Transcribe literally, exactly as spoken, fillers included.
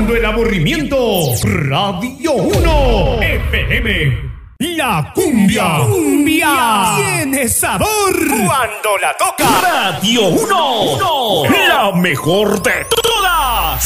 Sacando el aburrimiento. Radio uno F M. La cumbia. Cumbia. Tiene sabor. Cuando la toca. Radio uno. No. La mejor de